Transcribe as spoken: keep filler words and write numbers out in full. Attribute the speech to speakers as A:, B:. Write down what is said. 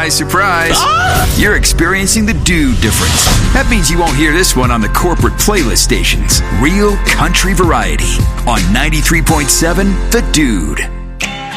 A: Surprise, surprise. You're experiencing the Dude difference. That means you won't hear this one on the corporate playlist stations. Real country variety on ninety-three point seven The Dude.